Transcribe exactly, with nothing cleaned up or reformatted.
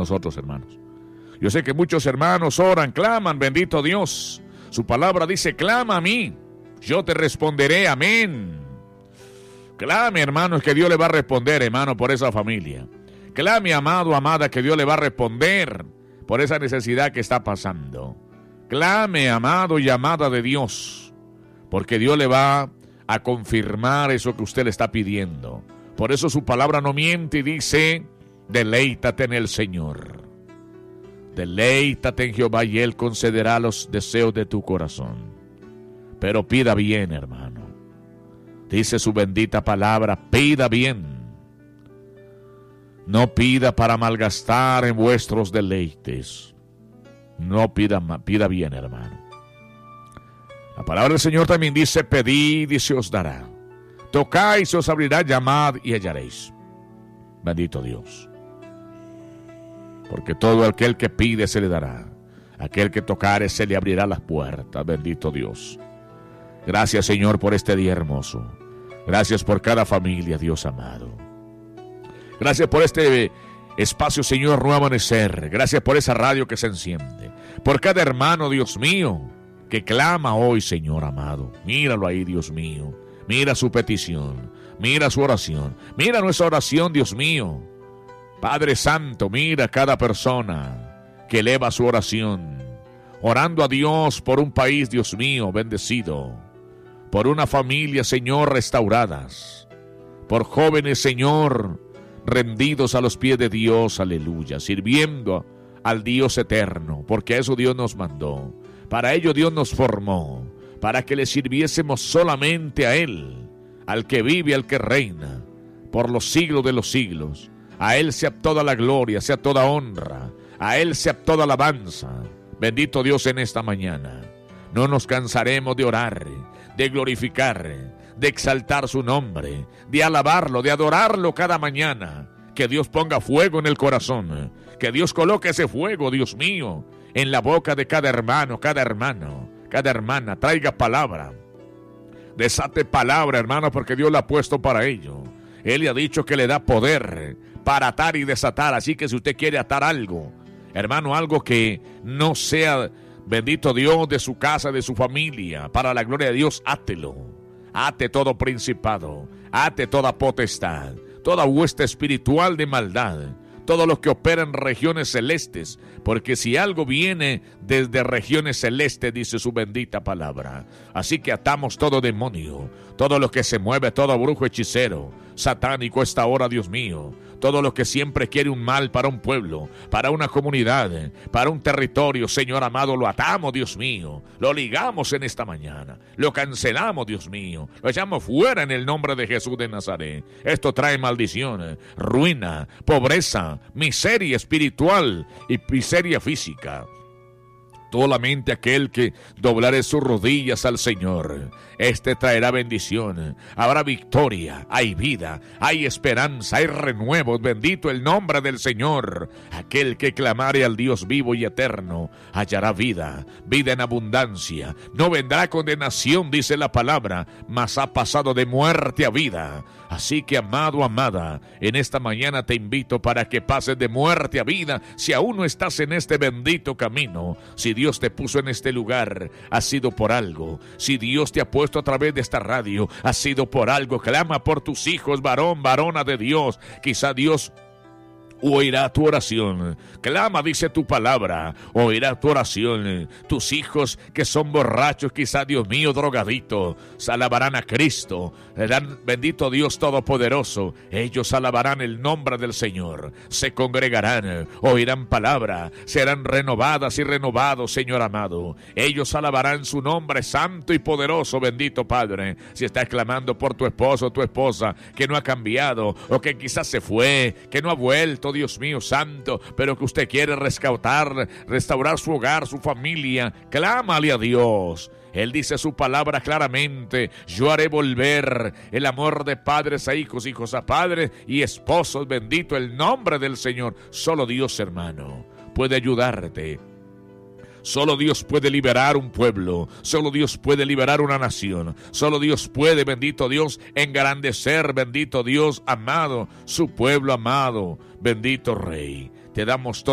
nosotros, hermanos. Yo sé que muchos hermanos oran, claman, bendito Dios. Su palabra dice, clama a mí, yo te responderé, amén. Clame, hermanos, que Dios le va a responder, hermano, por esa familia. Clame, amado, amada, que Dios le va a responder por esa necesidad que está pasando. Clame, amado y amada de Dios, porque Dios le va a confirmar eso que usted le está pidiendo. Por eso su palabra no miente y dice, deleítate en el Señor. Deleítate en Jehová y Él concederá los deseos de tu corazón. Pero pida bien, hermano. Dice su bendita palabra, pida bien. No pida para malgastar en vuestros deleites. No pida, pida bien, hermano. La palabra del Señor también dice, pedid y se os dará. Tocad y se os abrirá, llamad y hallaréis. Bendito Dios. Porque todo aquel que pide se le dará. Aquel que tocare se le abrirá las puertas. Bendito Dios. Gracias, Señor, por este día hermoso. Gracias por cada familia, Dios amado. Gracias por este espacio, Señor, Nuevo Amanecer. Gracias por esa radio que se enciende. Por cada hermano, Dios mío, que clama hoy, Señor amado. Míralo ahí, Dios mío. Mira su petición. Mira su oración. Mira nuestra oración, Dios mío. Padre Santo, mira cada persona que eleva su oración. Orando a Dios por un país, Dios mío, bendecido. Por una familia, Señor, restauradas. Por jóvenes, Señor, rendidos a los pies de Dios, aleluya, sirviendo al Dios eterno, porque a eso Dios nos mandó. Para ello Dios nos formó, para que le sirviésemos solamente a Él, al que vive, al que reina, por los siglos de los siglos. A Él sea toda la gloria, sea toda honra, a Él sea toda alabanza. Bendito Dios en esta mañana. No nos cansaremos de orar, de glorificar, de exaltar su nombre, de alabarlo, de adorarlo cada mañana. Que Dios ponga fuego en el corazón, que Dios coloque ese fuego, Dios mío, en la boca de cada hermano, cada hermano, cada hermana. Traiga palabra, desate palabra, hermano, porque Dios la ha puesto para ello. Él le ha dicho que le da poder para atar y desatar, así que si usted quiere atar algo, hermano, algo que no sea, bendito Dios, de su casa, de su familia, para la gloria de Dios, átelo. Ate todo principado, ate toda potestad, toda hueste espiritual de maldad, todos los que operan en regiones celestes, porque si algo viene desde regiones celestes, dice su bendita palabra. Así que atamos todo demonio, todo lo que se mueve, todo brujo hechicero, satánico esta hora, Dios mío, todo lo que siempre quiere un mal para un pueblo, para una comunidad, para un territorio, Señor amado, lo atamos, Dios mío, lo ligamos en esta mañana, lo cancelamos, Dios mío, lo echamos fuera en el nombre de Jesús de Nazaret. Esto trae maldición, ruina, pobreza, miseria espiritual y miseria física. Solamente aquel que doblare sus rodillas al Señor, este traerá bendición, habrá victoria, hay vida, hay esperanza, hay renuevos. Bendito el nombre del Señor. Aquel que clamare al Dios vivo y eterno hallará vida, vida en abundancia. No vendrá condenación, dice la palabra, mas ha pasado de muerte a vida. Así que, amado, amada, en esta mañana te invito para que pases de muerte a vida. Si aún no estás en este bendito camino, si Dios te puso en este lugar, ha sido por algo. Si Dios te ha puesto a través de esta radio, ha sido por algo. Clama por tus hijos, varón, varona de Dios. Quizá Dios oirá tu oración. Clama, dice tu palabra, oirá tu oración. Tus hijos que son borrachos, quizá, Dios mío, drogaditos, alabarán a Cristo. Serán, bendito Dios Todopoderoso, ellos alabarán el nombre del Señor. Se congregarán, oirán palabra, serán renovadas y renovados, Señor amado. Ellos alabarán su nombre santo y poderoso, bendito Padre. Si estás clamando por tu esposo o tu esposa que no ha cambiado, o que quizás se fue, que no ha vuelto, Dios mío santo, pero que usted quiere rescatar, restaurar su hogar, su familia, clámale a Dios. Él dice su palabra claramente: yo haré volver el amor de padres a hijos, hijos a padres y esposos. Bendito el nombre del Señor. Solo Dios, hermano, puede ayudarte. Solo Dios puede liberar un pueblo. Solo Dios puede liberar una nación. Solo Dios puede, bendito Dios, engrandecer, bendito Dios amado, su pueblo amado. Bendito Rey, te damos todo.